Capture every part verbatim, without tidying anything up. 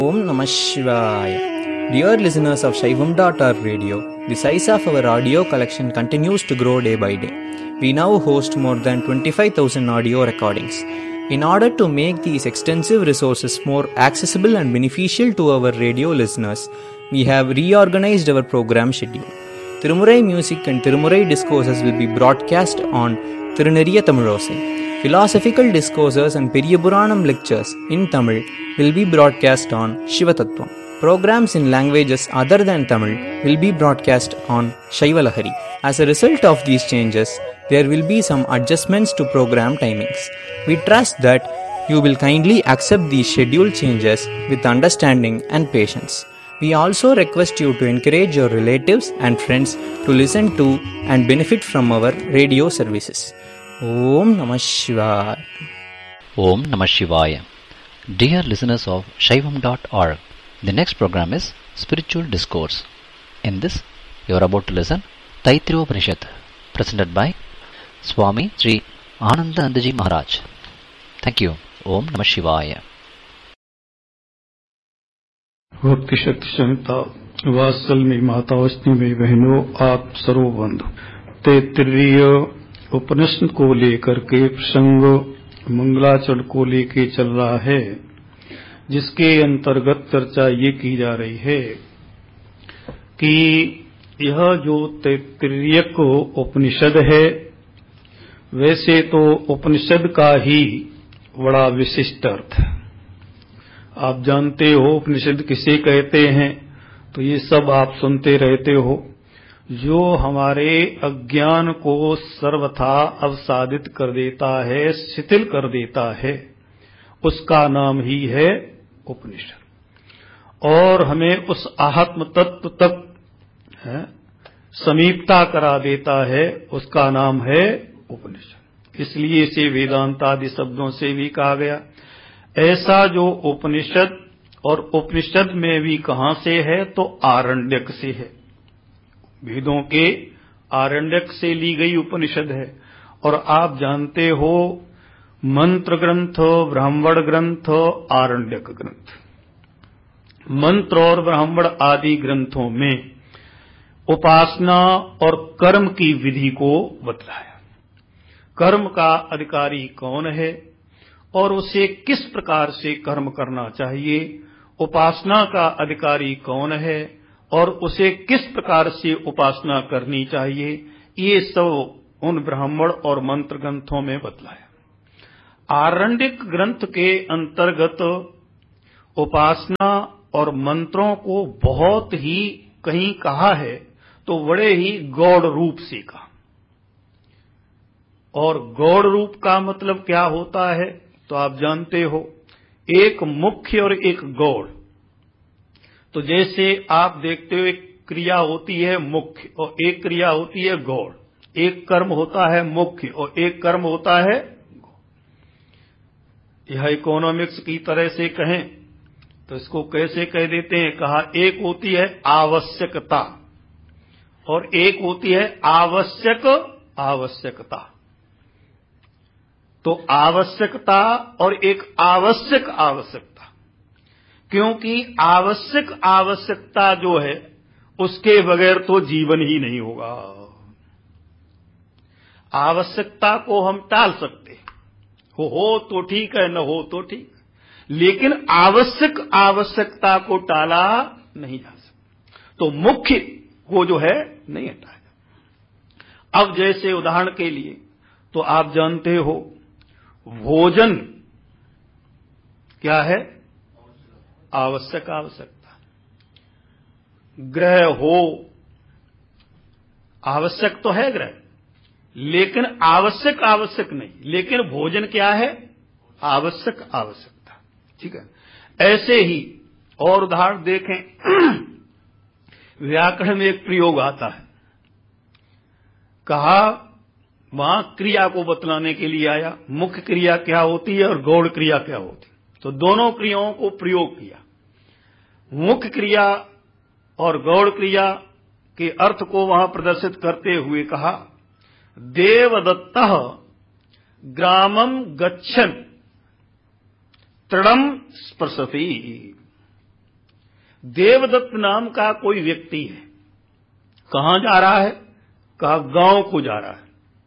Om Namah Shivaya. Dear listeners of Shaivam dot org radio, the size of our audio collection continues to grow day by day. We now host more than twenty-five thousand audio recordings. In order to make these extensive resources more accessible and beneficial to our radio listeners, we have reorganized our program schedule. Tirumurai music and Tirumurai discourses will be broadcast on Tiruneriya Tamilosai. Philosophical discourses and Periyapuranam lectures in Tamil will be broadcast on Shivatattvam. Programs in languages other than Tamil will be broadcast on Shaivalahari. As a result of these changes, there will be some adjustments to program timings. We trust that you will kindly accept these schedule changes with understanding and patience. We also request you to encourage your relatives and friends to listen to and benefit from our radio services. Om Namah Shivaya. Om Namah Shivaya. Dear listeners of Shaivam dot org, the next program is Spiritual Discourse. In this, you are about to listen Taittiriya Upanishad, presented by Swami Sri Anandanandaji Maharaj. Thank you. Om Namah Shivaya. भक्ति शक्ति संहिता वात्सल में मातावस्ती में बहनों, आप सर्व बंधु, तैत्तिरीय उपनिषद को लेकर के प्रसंग मंगलाचरण को लेके चल रहा है, जिसके अंतर्गत चर्चा ये की जा रही है कि यह जो तैत्तिरीयक उपनिषद है, वैसे तो उपनिषद का ही बड़ा विशिष्ट अर्थ है। आप जानते हो उपनिषद किसे कहते हैं, तो ये सब आप सुनते रहते हो। जो हमारे अज्ञान को सर्वथा अवसादित कर देता है, शिथिल कर देता है, उसका नाम ही है उपनिषद। और हमें उस आत्म तत्व तक है, समीपता करा देता है, उसका नाम है उपनिषद। इसलिए इसे वेदांत आदि शब्दों से भी कहा गया। ऐसा जो उपनिषद, और उपनिषद में भी कहां से है, तो आरण्यक से है। वेदों के आरण्यक से ली गई उपनिषद है। और आप जानते हो मंत्र ग्रंथ, ब्राह्मण ग्रंथ, आरण्यक ग्रंथ, मंत्र और ब्राह्मण आदि ग्रंथों में उपासना और कर्म की विधि को बतलाया। कर्म का अधिकारी कौन है और उसे किस प्रकार से कर्म करना चाहिए, उपासना का अधिकारी कौन है और उसे किस प्रकार से उपासना करनी चाहिए, ये सब उन ब्राह्मण और मंत्र ग्रंथों में बतलाया। आरण्यक ग्रंथ के अंतर्गत उपासना और मंत्रों को बहुत ही कहीं कहा है, तो बड़े ही गौड़ रूप से कहा। और गौड़ रूप का मतलब क्या होता है, तो आप जानते हो, एक मुख्य और एक गौड़। तो जैसे आप देखते हो, एक क्रिया होती है मुख्य और एक क्रिया होती है गौड़। एक कर्म होता है मुख्य और एक कर्म होता है गौड़। यह इकोनॉमिक्स की तरह से कहें तो इसको कैसे कह देते हैं, कहा एक होती है आवश्यकता और एक होती है आवश्यक आवश्यकता। तो आवश्यकता और एक आवश्यक आवश्यकता, क्योंकि आवश्यक आवश्यकता जो है उसके बगैर तो जीवन ही नहीं होगा। आवश्यकता को हम टाल सकते हो हो तो ठीक है, न हो तो ठीक, लेकिन आवश्यक आवश्यकता को टाला नहीं जा सकता। तो मुख्य को जो है नहीं हटाया। अब जैसे उदाहरण के लिए, तो आप जानते हो भोजन क्या है, आवश्यक आवश्यकता। ग्रह हो, आवश्यक तो है ग्रह, लेकिन आवश्यक आवश्यक नहीं। लेकिन भोजन क्या है, आवश्यक आवश्यकता। ठीक है। ऐसे ही और उदाहरण देखें, व्याकरण में एक प्रयोग आता है, कहा वहां क्रिया को बतलाने के लिए आया, मुख्य क्रिया क्या होती है और गौड़ क्रिया क्या होती है। तो दोनों क्रियाओं को प्रयोग किया। मुख्य क्रिया और गौड़ क्रिया के अर्थ को वहां प्रदर्शित करते हुए कहा, देवदत्तः ग्रामम गच्छन् तृणम स्पृशति। देवदत्त नाम का कोई व्यक्ति है, कहां जा रहा है? कहा गांव को जा रहा है।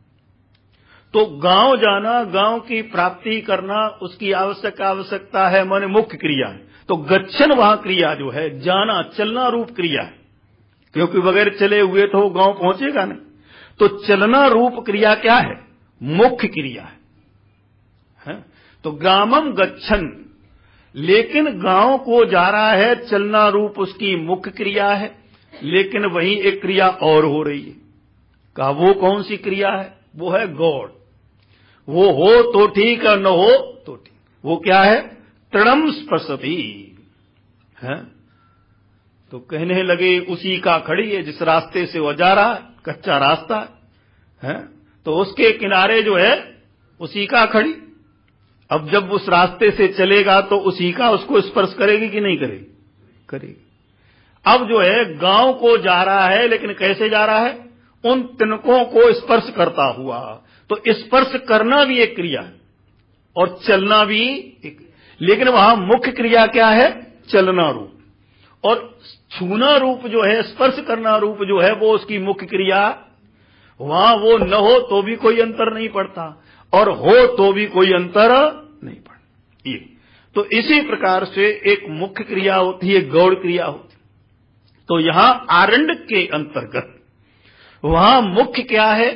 तो गांव जाना, गांव की प्राप्ति करना, उसकी आवश्यक आवश्यकता है, माने मुख्य क्रिया है। तो गच्छन वहां क्रिया जो है, जाना, चलना रूप क्रिया है, क्योंकि बगैर चले हुए तो गांव पहुंचेगा नहीं। तो चलना रूप क्रिया क्या है? मुख्य क्रिया है, है? तो ग्रामम गच्छन, लेकिन गांव को जा रहा है, चलना रूप उसकी मुख्य क्रिया है, लेकिन वहीं एक क्रिया और हो रही है। कहा वो कौन सी क्रिया है? वो है गौड़। वो हो तो ठीक और न हो तो ठीक। वो क्या है? तृणम स्पृशति है। तो कहने लगे उसी का खड़ी है, जिस रास्ते से वो जा रहा है, कच्चा रास्ता है, तो उसके किनारे जो है उसी का खड़ी। अब जब उस रास्ते से चलेगा तो उसी का उसको स्पर्श करेगी कि नहीं करेगी? करेगी। अब जो है गांव को जा रहा है, लेकिन कैसे जा रहा है? उन तिनकों को स्पर्श करता हुआ। तो स्पर्श करना भी एक क्रिया है और चलना भी एक, लेकिन वहां मुख्य क्रिया क्या है? चलना रूप। और छूना रूप जो है, स्पर्श करना रूप जो है, वो उसकी मुख्य क्रिया। वहां वो न हो तो भी कोई अंतर नहीं पड़ता, और हो तो भी कोई अंतर नहीं पड़ता। ये तो इसी प्रकार से एक मुख्य क्रिया होती है, गौड़ क्रिया होती है। तो यहां आरण्यक के अंतर्गत वहां मुख्य क्या है?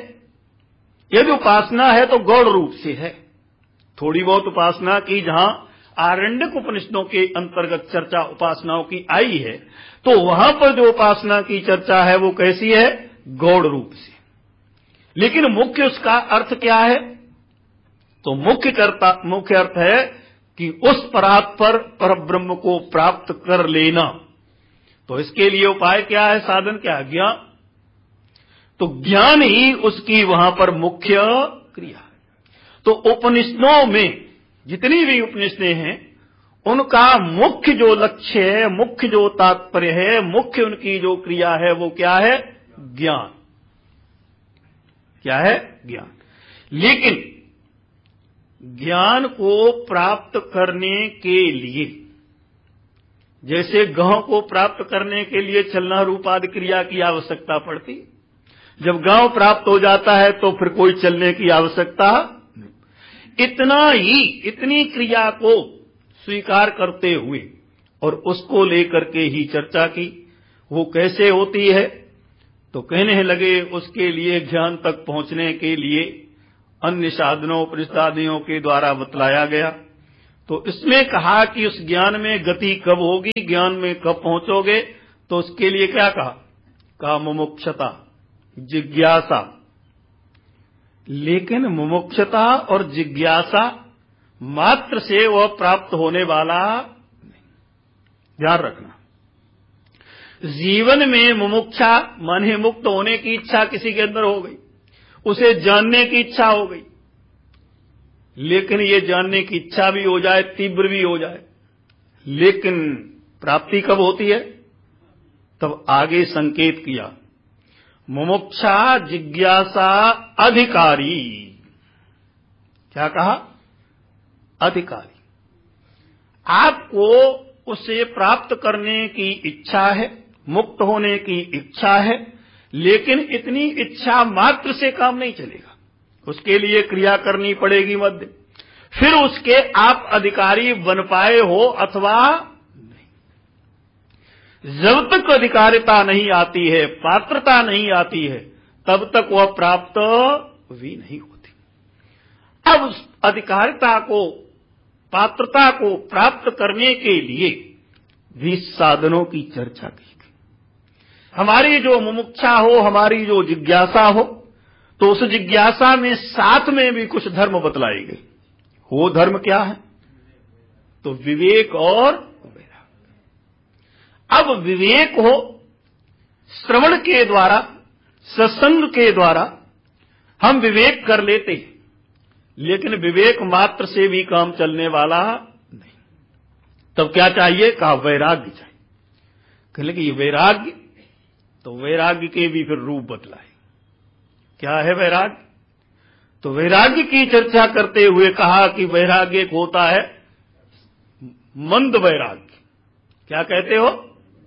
यदि उपासना है तो गौड़ रूप से है। थोड़ी बहुत उपासना की जहां आरण्यक उपनिषदों के अंतर्गत चर्चा उपासनाओं की आई है, तो वहां पर जो उपासना की चर्चा है वो कैसी है? गौड़ रूप से। लेकिन मुख्य उसका अर्थ क्या है? तो मुख्य करता मुख्य अर्थ है कि उस परात्पर पर ब्रह्म को प्राप्त कर लेना। तो इसके लिए उपाय क्या है? साधन क्या है? ज्ञान। तो ज्ञान ही उसकी वहां पर मुख्य क्रिया है। तो उपनिषदों में जितनी भी उपनिषदें हैं, उनका मुख्य जो लक्ष्य है, मुख्य जो तात्पर्य है, मुख्य उनकी जो क्रिया है, वो क्या है? ज्ञान। क्या है? ज्ञान। लेकिन ज्ञान को प्राप्त करने के लिए, जैसे गांव को प्राप्त करने के लिए चलना रूप आदि क्रिया की आवश्यकता पड़ती, जब गांव प्राप्त हो जाता है तो फिर कोई चलने की आवश्यकता नहीं। इतना ही, इतनी क्रिया को स्वीकार करते हुए और उसको लेकर के ही चर्चा की। वो कैसे होती है? तो कहने लगे उसके लिए ज्ञान तक पहुंचने के लिए अन्य साधनों उपनिषदादियों के द्वारा बतलाया गया। तो इसमें कहा कि उस ज्ञान में गति कब होगी, ज्ञान में कब पहुंचोगे? तो उसके लिए क्या कहा? कहा मुमुक्षता, जिज्ञासा। लेकिन मुमुक्षता और जिज्ञासा मात्र से वह प्राप्त होने वाला नहीं। ध्यान रखना, जीवन में मुमुक्षा माने मुक्त होने की इच्छा किसी के अंदर हो गई, उसे जानने की इच्छा हो गई, लेकिन ये जानने की इच्छा भी हो जाए, तीव्र भी हो जाए, लेकिन प्राप्ति कब होती है? तब आगे संकेत किया, मुमुक्षा जिज्ञासा अधिकारी। क्या कहा? अधिकारी। आपको उसे प्राप्त करने की इच्छा है, मुक्त होने की इच्छा है, लेकिन इतनी इच्छा मात्र से काम नहीं चलेगा, उसके लिए क्रिया करनी पड़ेगी मध्य। फिर उसके आप अधिकारी बन पाए हो अथवा नहीं। जब तक अधिकारिता नहीं आती है, पात्रता नहीं आती है, तब तक वह प्राप्त भी नहीं होती। अब उस अधिकारिता को, पात्रता को प्राप्त करने के लिए भी साधनों की चर्चा की गई। हमारी जो मुमुक्षा हो, हमारी जो जिज्ञासा हो, तो उस जिज्ञासा में साथ में भी कुछ धर्म बतलाई गई। वो धर्म क्या है? तो विवेक और वैराग्य। अब विवेक हो, श्रवण के द्वारा, सत्संग के द्वारा हम विवेक कर लेते हैं, लेकिन विवेक मात्र से भी काम चलने वाला नहीं। तब क्या चाहिए? कहा वैराग्य चाहिए। कहने कि ये वैराग्य, तो वैराग्य के भी फिर रूप बतलाए। क्या है वैराग्य? तो वैराग्य की चर्चा करते हुए कहा कि वैराग्य एक होता है मंद वैराग्य। क्या कहते हो?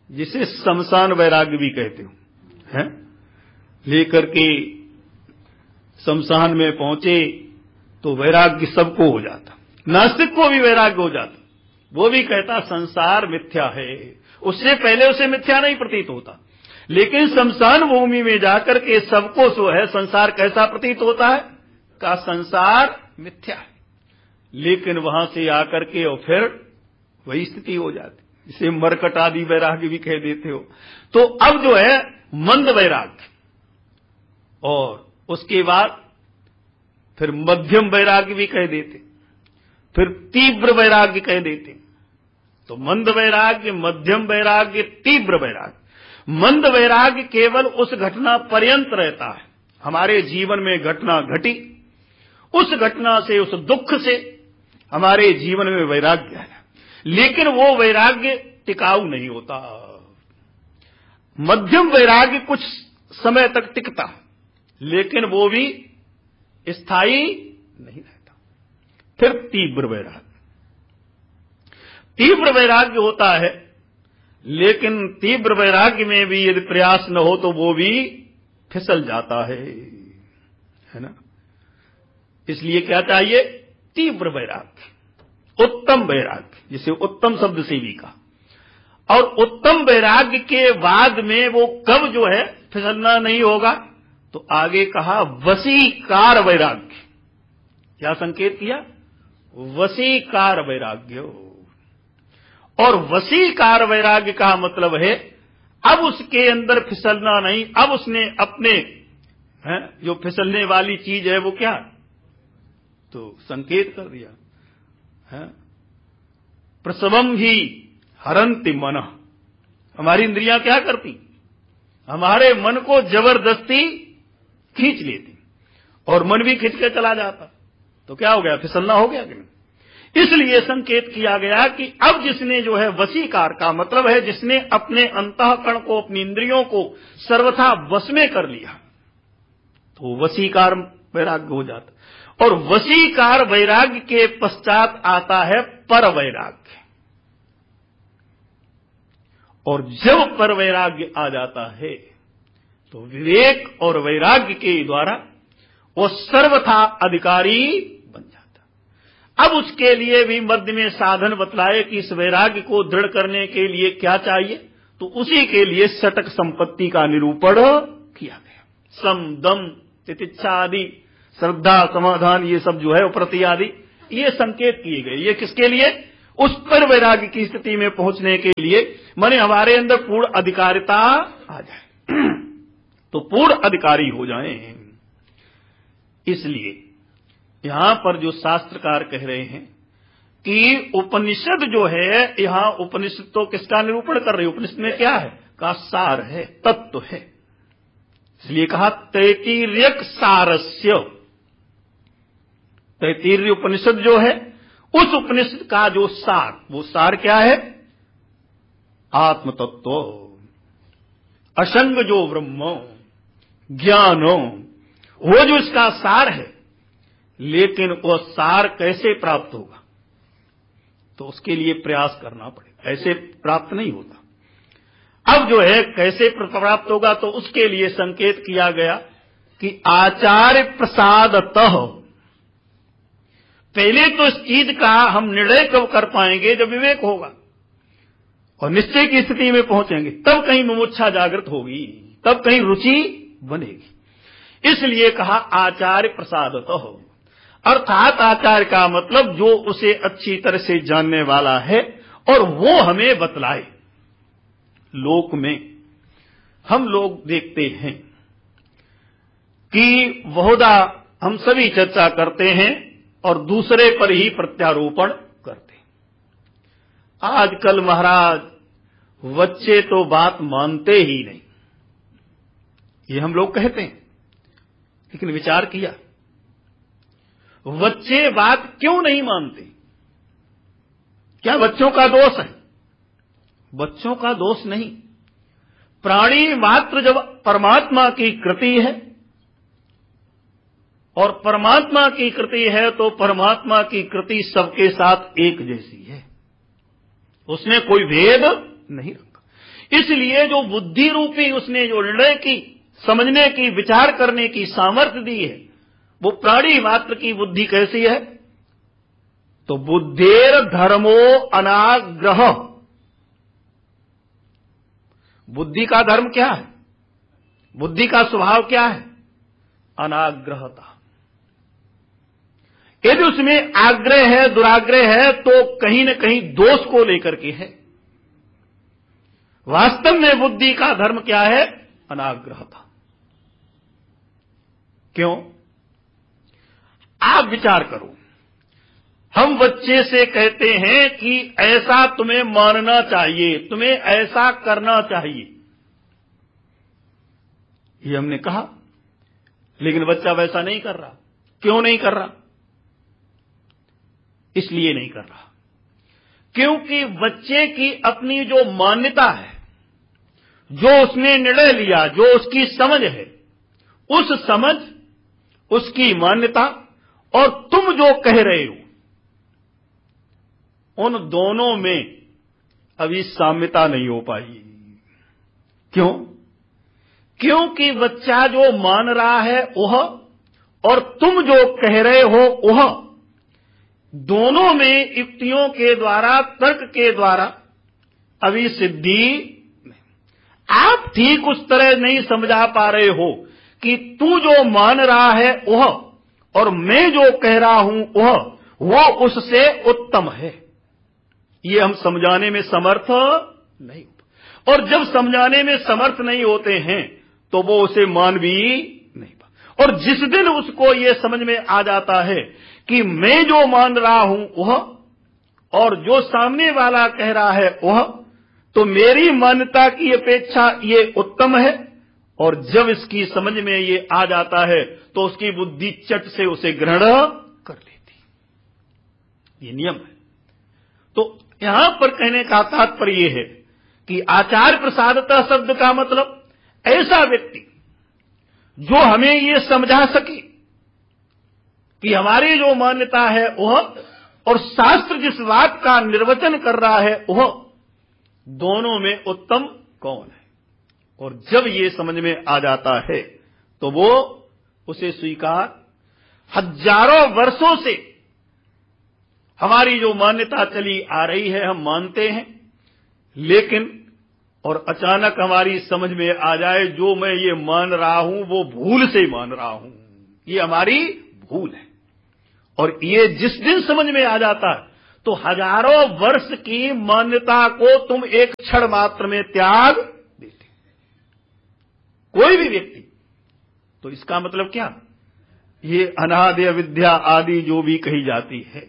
जिसे शमशान वैराग्य भी कहते हो, हैं? लेकर के शमशान में पहुंचे तो वैराग्य सबको हो जाता, नास्तिक को भी वैराग्य हो जाता। वो भी कहता संसार मिथ्या है, उससे पहले उसे मिथ्या नहीं प्रतीत होता, लेकिन शमशान भूमि में जाकर के सबको जो है संसार कैसा प्रतीत होता है, का संसार मिथ्या है। लेकिन वहां से आकर के और फिर वही स्थिति हो जाती, जिसे मरकट आदि वैराग्य भी कह देते हो। तो अब जो है मंद वैराग्य, और उसके बाद फिर मध्यम वैराग्य भी कह देते, फिर तीव्र वैराग्य कह देते। तो मंद वैराग्य, मध्यम वैराग्य, तीव्र वैराग्य। मंद वैराग्य केवल उस घटना पर्यंत रहता है, हमारे जीवन में घटना घटी, उस घटना से, उस दुख से हमारे जीवन में वैराग्य है, लेकिन वो वैराग्य टिकाऊ नहीं होता। मध्यम वैराग्य कुछ समय तक टिकता, लेकिन वो भी स्थायी नहीं रहता। फिर तीव्र वैराग्य, तीव्र वैराग्य होता है, लेकिन तीव्र वैराग्य में भी यदि प्रयास न हो तो वो भी फिसल जाता है, है ना। इसलिए क्या चाहिए, तीव्र वैराग्य, उत्तम वैराग्य, जिसे उत्तम शब्द से भी कहा। और उत्तम वैराग्य के बाद में वो कब जो है फिसलना नहीं होगा, तो आगे कहा वशीकार वैराग्य। क्या संकेत किया, वशीकार वैराग्य। और वशीकार वैराग्य का मतलब है अब उसके अंदर फिसलना नहीं, अब उसने अपने है, जो फिसलने वाली चीज है वो क्या, तो संकेत कर दिया है, प्रसवम ही हरंति मन। हमारी इंद्रियां क्या करती, हमारे मन को जबरदस्ती खींच लेती, और मन भी खींच के चला जाता, तो क्या हो गया, फिसलना हो गया कि नहीं। इसलिए संकेत किया गया कि अब जिसने जो है वशीकार का मतलब है जिसने अपने अंतःकरण को, अपनी इंद्रियों को सर्वथा वश में कर लिया, तो वशीकार वैराग्य हो जाता। और वशीकार वैराग्य के पश्चात आता है पर वैराग्य। और जब पर वैराग्य आ जाता है तो विवेक और वैराग्य के द्वारा वो सर्वथा अधिकारी बन जाता। अब उसके लिए भी मध्य में साधन बतलाए कि इस वैराग्य को दृढ़ करने के लिए क्या चाहिए, तो उसी के लिए षटक संपत्ति का निरूपण किया गया। सम, दम, तितिक्षा आदि, श्रद्धा, समाधान, ये सब जो है प्रति आदि, ये संकेत किए गए। ये किसके लिए, उस पर वैराग्य की स्थिति में पहुंचने के लिए, माने हमारे अंदर पूर्ण अधिकारिता आ जाए, तो पूर्ण अधिकारी हो जाएं। इसलिए यहां पर जो शास्त्रकार कह रहे हैं कि उपनिषद जो है, यहां उपनिषद तो किसका निरूपण कर रही है, उपनिषद में क्या है, का सार है, तत्व है। इसलिए कहा तैत्तिर्यक सारस्य। तैत्तिर्य उपनिषद जो है, उस उपनिषद का जो सार, वो सार क्या है, आत्म तत्व, असंग जो ब्रह्म ज्ञानो, वो जो इसका सार है। लेकिन वह सार कैसे प्राप्त होगा, तो उसके लिए प्रयास करना पड़ेगा, ऐसे प्राप्त नहीं होता। अब जो है कैसे प्राप्त होगा, तो उसके लिए संकेत किया गया कि आचार्य प्रसादतः। पहले तो इस चीज का हम निर्णय कब कर पाएंगे, जब विवेक होगा और निश्चय की स्थिति में पहुंचेंगे, तब कहीं मुमुक्षा जागृत होगी, तब कहीं रुचि बनेगी। इसलिए कहा आचार्य प्रसादतः, अर्थात आचार्य का मतलब जो उसे अच्छी तरह से जानने वाला है और वो हमें बतलाए। लोक में हम लोग देखते हैं कि बहुधा हम सभी चर्चा करते हैं और दूसरे पर ही प्रत्यारोपण करते हैं। आजकल महाराज बच्चे तो बात मानते ही नहीं, ये हम लोग कहते हैं, लेकिन विचार किया बच्चे बात क्यों नहीं मानते? क्या बच्चों का दोष है? बच्चों का दोष नहीं। प्राणी मात्र जब परमात्मा की कृति है, और परमात्मा की कृति है, तो परमात्मा की कृति सबके साथ एक जैसी है, उसमें कोई भेद नहीं रखा। इसलिए जो बुद्धि रूपी उसने जो निर्णय की, समझने की, विचार करने की सामर्थ्य दी है, वो प्राणी मात्र की बुद्धि कैसी है? तो बुद्धेर धर्मो अनाग्रह। बुद्धि का धर्म क्या है? बुद्धि का स्वभाव क्या है? अनाग्रहता। यदि उसमें आग्रह है, दुराग्रह है, तो कहीं न कहीं दोष को लेकर के है। वास्तव में बुद्धि का धर्म क्या है? अनाग्रहता। क्यों? आप विचार करो, हम बच्चे से कहते हैं कि ऐसा तुम्हें मानना चाहिए, तुम्हें ऐसा करना चाहिए, ये हमने कहा, लेकिन बच्चा वैसा नहीं कर रहा। क्यों नहीं कर रहा? इसलिए नहीं कर रहा क्योंकि बच्चे की अपनी जो मान्यता है, जो उसने निर्णय लिया, जो उसकी समझ है, उस समझ, उसकी मान्यता और तुम जो कह रहे हो, उन दोनों में अभी साम्यता नहीं हो पाई। क्यों? क्योंकि बच्चा जो मान रहा है वह और तुम जो कह रहे हो वह, दोनों में युक्तियों के द्वारा, तर्क के द्वारा अभी सिद्धि नहीं। आप ठीक उस तरह नहीं समझा पा रहे हो कि तू जो मान रहा है वह और मैं जो कह रहा हूं वह, वो उससे उत्तम है। ये हम समझाने में समर्थ नहीं होते, और जब समझाने में समर्थ नहीं होते हैं तो वो उसे मान भी नहीं पा। और जिस दिन उसको ये समझ में आ जाता है कि मैं जो मान रहा हूं वह और जो सामने वाला कह रहा है वह, तो मेरी मान्यता की अपेक्षा ये उत्तम है, और जब इसकी समझ में ये आ जाता है तो उसकी बुद्धि चट से उसे ग्रहण कर लेती। ये नियम है। तो यहां पर कहने का तात्पर्य यह है कि आचार्य प्रसादता शब्द का मतलब ऐसा व्यक्ति जो हमें ये समझा सके कि हमारी जो मान्यता है वह और शास्त्र जिस बात का निर्वचन कर रहा है वह, दोनों में उत्तम कौन है। और जब ये समझ में आ जाता है तो वो उसे स्वीकार, हजारों वर्षों से हमारी जो मान्यता चली आ रही है हम मानते हैं, लेकिन और अचानक हमारी समझ में आ जाए जो मैं ये मान रहा हूं वो भूल से मान रहा हूं, ये हमारी भूल है। और ये जिस दिन समझ में आ जाता है तो हजारों वर्ष की मान्यता को तुम एक क्षण मात्र में त्याग देते, कोई भी व्यक्ति। तो इसका मतलब क्या? ये अनादि विद्या आदि जो भी कही जाती है,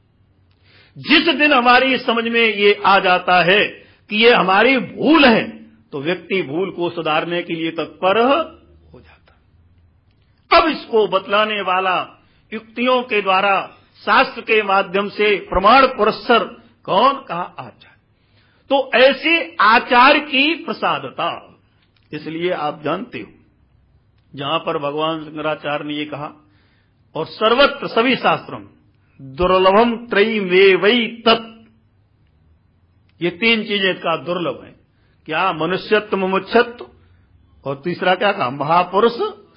जिस दिन हमारी समझ में ये आ जाता है कि ये हमारी भूल है, तो व्यक्ति भूल को सुधारने के लिए तत्पर हो जाता। अब इसको बतलाने वाला युक्तियों के द्वारा, शास्त्र के माध्यम से प्रमाण पुरस्सर कौन? कहा आचार्य। तो ऐसे आचार्य की प्रसादता, इसलिए आप जानते हो जहां पर भगवान शंकराचार्य ने ये कहा, और सर्वत्र सभी शास्त्रों में दुर्लभम त्रयीमेवै तत्, ये तीन चीजें का दुर्लभ है। क्या? मनुष्यत्व, मुमुक्षत्व, और तीसरा क्या कहा? महापुरुष।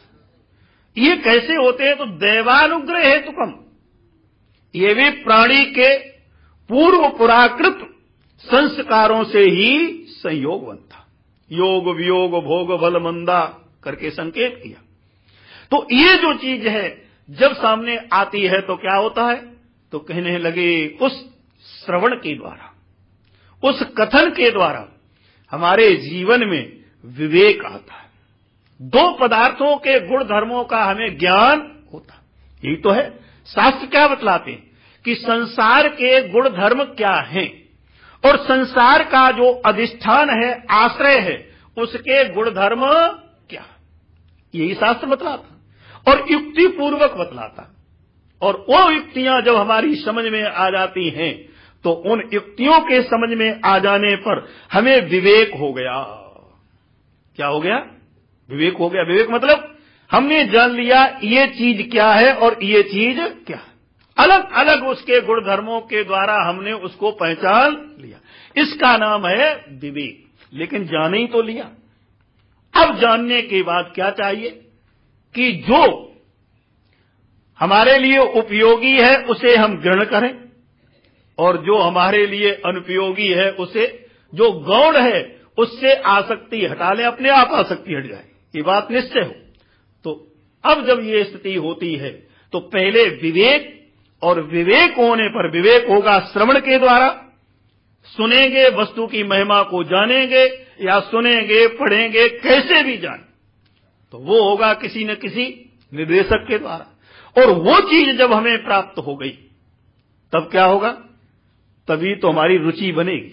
ये कैसे होते हैं? तो दैवानुग्रह हेतुकम, ये भी प्राणी के पूर्व पुराकृत संस्कारों से ही संयोग बनता। योग वियोग भोग बल मंदा करके संकेत किया। तो ये जो चीज है जब सामने आती है तो क्या होता है? तो कहने लगे उस श्रवण के द्वारा, उस कथन के द्वारा हमारे जीवन में विवेक आता है। दो पदार्थों के गुण धर्मों का हमें ज्ञान होता। यही तो है शास्त्र क्या बतलाते हैं कि संसार के गुण धर्म क्या हैं, और संसार का जो अधिष्ठान है, आश्रय है, उसके गुण धर्म क्या, यही शास्त्र बतलाता और युक्ति पूर्वक बतलाता। और वो युक्तियां जब हमारी समझ में आ जाती हैं तो उन युक्तियों के समझ में आ जाने पर हमें विवेक हो गया। क्या हो गया? विवेक हो गया। विवेक मतलब हमने जान लिया ये चीज क्या है और ये चीज क्या है। अलग अलग उसके गुण धर्मों के द्वारा हमने उसको पहचान लिया। इसका नाम है विवेक। लेकिन जान ही तो लिया। अब जानने के बाद क्या चाहिए कि जो हमारे लिए उपयोगी है उसे हम ग्रहण करें, और जो हमारे लिए अनुपयोगी है उसे, जो गौण है उससे आसक्ति हटा लें, अपने आप आसक्ति हट जाए, ये बात निश्चय हो। तो अब जब ये स्थिति होती है तो पहले विवेक, और विवेक होने पर विवेक होगा श्रवण के द्वारा, सुनेंगे वस्तु की महिमा को जानेंगे, या सुनेंगे पढ़ेंगे कैसे भी जाने, तो वो होगा किसी न किसी निर्देशक के द्वारा। और वो चीज जब हमें प्राप्त हो गई तब क्या होगा, तभी तो हमारी रुचि बनेगी,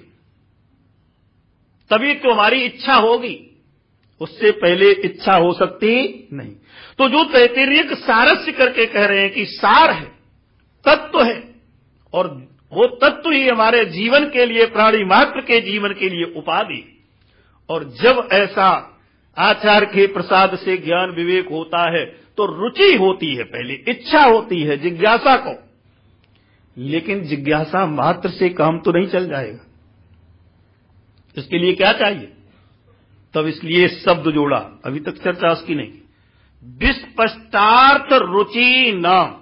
तभी तो हमारी इच्छा होगी, उससे पहले इच्छा हो सकती नहीं। तो जो तैत्तिरीय सारस्य करके कह रहे हैं कि सार है, तत्व है, और वो तत्व ही हमारे जीवन के लिए, प्राणी मात्र के जीवन के लिए उपाधि। और जब ऐसा आचार्य के प्रसाद से ज्ञान विवेक होता है तो रुचि होती है, पहले इच्छा होती है जिज्ञासा को, लेकिन जिज्ञासा मात्र से काम तो नहीं चल जाएगा, इसके लिए क्या चाहिए। तब इसलिए शब्द जोड़ा, अभी तक चर्चा उसकी नहीं। विस्पष्टार्थ रुचि नाम,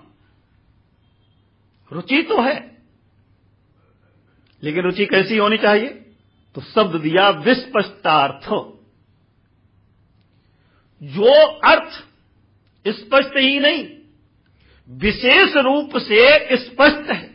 रुचि तो है लेकिन रुचि कैसी होनी चाहिए, तो शब्द दिया विस्पष्टार्थ, जो अर्थ स्पष्ट ही नहीं विशेष रूप से स्पष्ट है।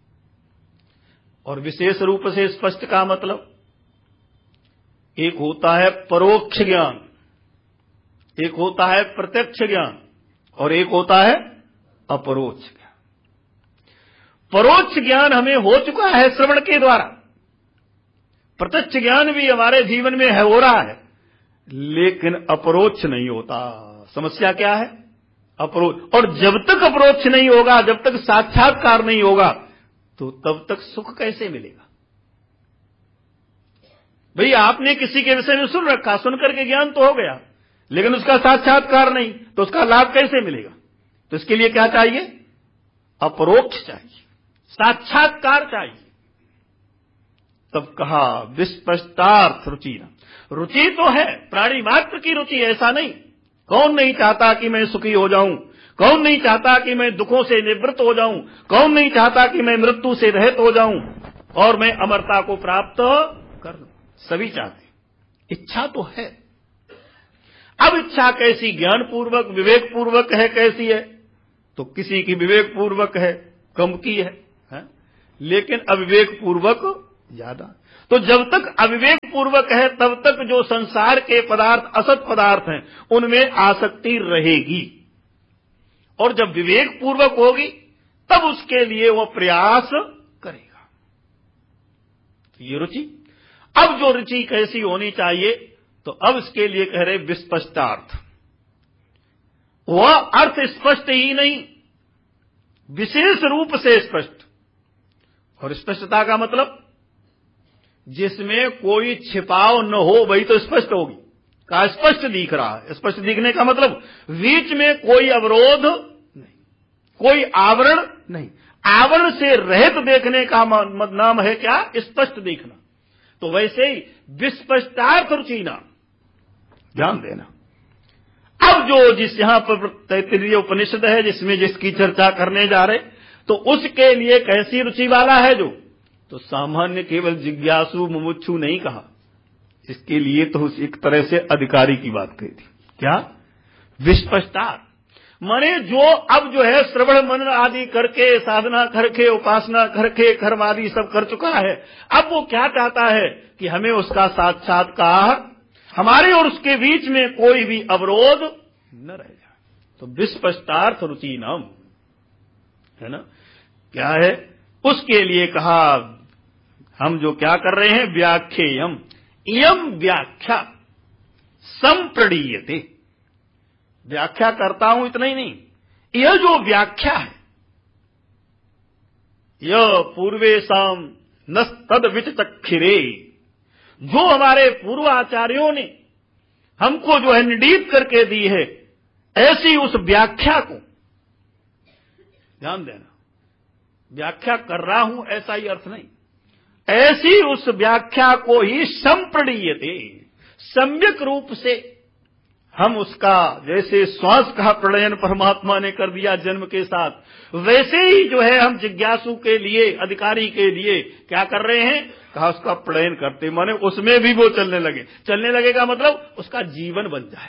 और विशेष रूप से स्पष्ट का मतलब, एक होता है परोक्ष ज्ञान, एक होता है प्रत्यक्ष ज्ञान, और एक होता है अपरोक्ष ज्ञान। परोक्ष ज्ञान हमें हो चुका है श्रवण के द्वारा, प्रत्यक्ष ज्ञान भी हमारे जीवन में है, हो रहा है, लेकिन अपरोक्ष नहीं होता। समस्या क्या है, अपरोक्ष। और जब तक अपरोक्ष नहीं होगा, जब तक साक्षात्कार नहीं होगा, तो तब तक सुख कैसे मिलेगा। भाई आपने किसी के विषय में सुन रखा, सुन करके ज्ञान तो हो गया, लेकिन उसका साक्षात्कार नहीं, तो उसका लाभ कैसे मिलेगा। तो इसके लिए क्या चाहिए, अपरोक्ष चाहिए, साक्षात्कार चाहिए। तब कहा विस्पष्टार्थ रुचि न, रुचि तो है प्राणी मात्र की रुचि, ऐसा नहीं। कौन नहीं चाहता कि मैं सुखी हो जाऊं, कौन नहीं चाहता कि मैं दुखों से निवृत्त हो जाऊं, कौन नहीं चाहता कि मैं मृत्यु से रहित हो जाऊं और मैं अमरता को प्राप्त कर लूं, सभी चाहते, इच्छा तो है। अब इच्छा कैसी, ज्ञान पूर्वक विवेक पूर्वक है, कैसी है, तो किसी की विवेक पूर्वक है, कम की है, है? लेकिन अविवेक पूर्वक ज्यादा। तो जब तक अविवेक पूर्वक है तब तक जो संसार के पदार्थ असत पदार्थ हैं उनमें आसक्ति रहेगी, और जब विवेक पूर्वक होगी तब उसके लिए वह प्रयास करेगा। तो ये रुचि। अब जो रुचि कैसी होनी चाहिए, तो अब इसके लिए कह रहे विस्पष्टार्थ। वह अर्थ स्पष्ट ही नहीं, विशेष रूप से स्पष्ट। और स्पष्टता का मतलब जिसमें कोई छिपाव न हो, वही तो स्पष्ट होगी। का स्पष्ट दिख रहा है, स्पष्ट दिखने का मतलब बीच में कोई अवरोध नहीं, कोई आवरण नहीं। आवरण से रहित देखने का नाम है क्या, स्पष्ट देखना। तो वैसे ही विस्पष्टार्थ रुचि ना, ध्यान देना। अब जो जिस यहां पर तैत्तिरीय उपनिषद है जिसमें जिसकी चर्चा करने जा रहे, तो उसके लिए कैसी रुचि वाला है जो, तो सामान्य केवल जिज्ञासु मुमुक्षु नहीं कहा, इसके लिए तो एक तरह से अधिकारी की बात कही थी। क्या, विस्पष्टार्थ माने जो अब जो है श्रवण मनन आदि करके, साधना करके, उपासना करके, कर्म आदि सब कर चुका है, अब वो क्या चाहता है कि हमें उसका साक्षात्कार, हमारे और उसके बीच में कोई भी अवरोध न रह जाए। तो विस्पष्टार्थ रुचि नाम है ना, क्या है, उसके लिए कहा हम जो क्या कर रहे हैं, व्याख्येयम, इयम व्याख्या संप्रणीयते। व्याख्या करता हूं इतना ही नहीं, यह जो व्याख्या है, यह पूर्वेशाम न तद विचक्षिरे, जो हमारे पूर्व आचार्यों ने हमको जो है निर्णीत करके दी है, ऐसी उस व्याख्या को ध्यान देना। व्याख्या कर रहा हूं ऐसा ही अर्थ नहीं, ऐसी उस व्याख्या को ही संप्रणीयते, सम्यक रूप से हम उसका, जैसे श्वास का प्रणयन परमात्मा ने कर दिया जन्म के साथ, वैसे ही जो है हम जिज्ञासु के लिए, अधिकारी के लिए क्या कर रहे हैं, कहा उसका प्रणयन करते, माने उसमें भी वो चलने लगे। चलने लगे का मतलब उसका जीवन बन जाए,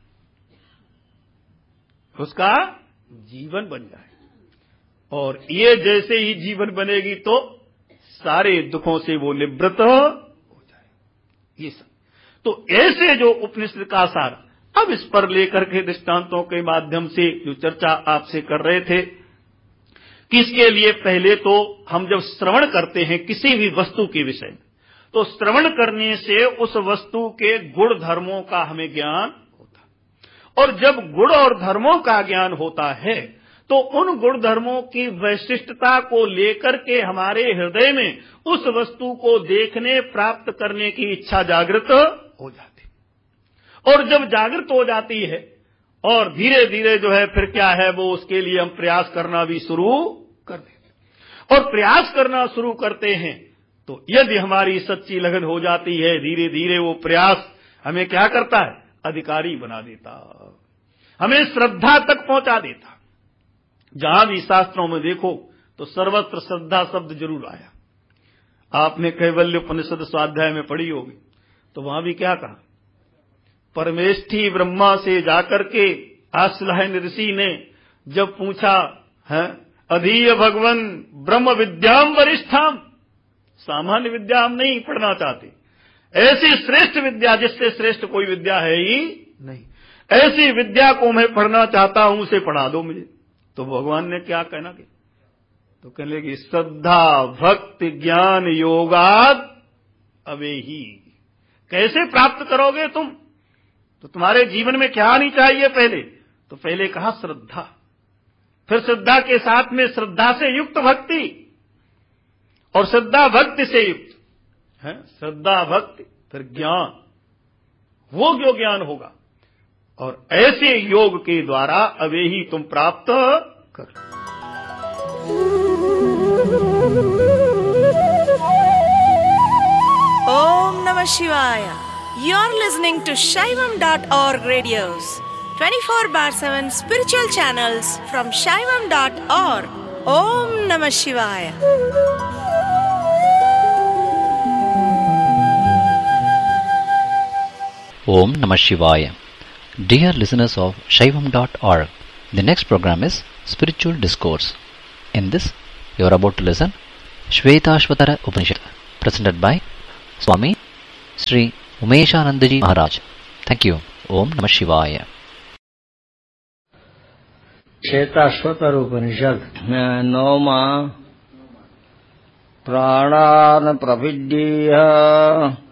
उसका जीवन बन जाए। और ये जैसे ही जीवन बनेगी तो सारे दुखों से वो निवृत्त हो जाए। ये सब तो ऐसे जो उपनिषद का सार, अब इस पर लेकर के दृष्टांतों के माध्यम से जो चर्चा आपसे कर रहे थे, किसके लिए पहले तो हम जब श्रवण करते हैं किसी भी वस्तु के विषय में, तो श्रवण करने से उस वस्तु के गुण धर्मों का हमें ज्ञान होता है। और जब गुण और धर्मों का ज्ञान होता है तो उन गुण धर्मों की वैशिष्टता को लेकर के हमारे हृदय में उस वस्तु को देखने, प्राप्त करने की इच्छा जागृत हो जाती। और जब जागृत हो जाती है और धीरे धीरे जो है फिर क्या है, वो उसके लिए हम प्रयास करना भी शुरू कर देते। और प्रयास करना शुरू करते हैं तो यदि हमारी सच्ची लगन हो जाती है, धीरे धीरे वो प्रयास हमें क्या करता है, अधिकारी बना देता, हमें श्रद्धा तक पहुंचा देता। जहां भी शास्त्रों में देखो तो सर्वत्र श्रद्धा शब्द जरूर आया। आपने कैवल्य उपनिषद स्वाध्याय में पढ़ी होगी, तो वहां भी क्या कहा, परमेष्ठी ब्रह्मा से जाकर के आश्लायन ऋषि ने जब पूछा है, अधीय भगवन ब्रह्म विद्याम वरिष्ठाम, सामान्य विद्या हम नहीं पढ़ना चाहते, ऐसी श्रेष्ठ विद्या जिससे श्रेष्ठ कोई विद्या है ही नहीं, ऐसी विद्या को मैं पढ़ना चाहता हूं, उसे पढ़ा दो मुझे। तो भगवान ने क्या कहना कि, तो कहने लगी श्रद्धा भक्ति ज्ञान योगाद अवेही। कैसे प्राप्त करोगे तुम, तो तुम्हारे जीवन में क्या आनी चाहिए पहले, तो पहले कहा श्रद्धा, फिर श्रद्धा के साथ में श्रद्धा से युक्त भक्ति, और श्रद्धा भक्ति से युक्त है, श्रद्धा भक्ति फिर ज्ञान, वो जो ज्ञान होगा, और ऐसे योग के द्वारा अवे ही तुम प्राप्त कर। ओम नमः शिवाय। You are listening to Shaivam dot org radios, twenty-four bar seven spiritual channels from Shaivam dot org. Om Namah Shivaya. Om Namah Shivaya. Dear listeners of Shaivam dot org, the next program is Spiritual Discourse. In this, you are about to listen Shvetashvatara Upanishad, presented by Swami Sri Umeshanandaji Maharaj. Thank you. Om Namah Shivaya. Shvetashvatara उपनिषद नौमा प्राणान प्रविद्येह